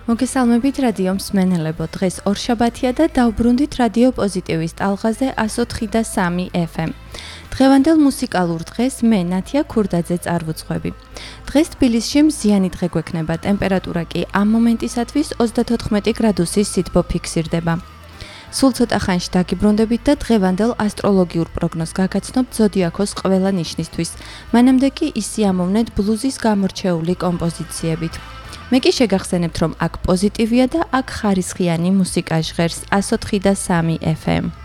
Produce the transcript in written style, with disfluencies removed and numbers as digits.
მოგესალმებით რადიო მსმენელებო, დღეს ორშაბათია და დავბრუნდით რადიო პოზიტივის ტალღაზე 104.3 FM. დღევანდელ მუსიკალურ დღეს მე ნათია ქურდაძე წარვუძღვები. დღეს თბილისში მზიანი დღე გვექნება, ტემპერატურა კი ამ მომენტისათვის 34 გრადუსის სითბო ფიქსირდება. სულ ცოტა ხანში დაგიბრუნდებით და დღევანდელ ასტროლოგიურ პროგნოზს გაგაცნობთ ზოდიაქოს ყველა ნიშნისთვის. მანამდე კი ისიამოვნეთ ბლუზის გამორჩეული კომპოზიციებით. მე კი შეგახსენებთ, რომ აქ პოზიტივია და აქ ხარისხიანი მუსიკა ჟღერს 104.3 FM.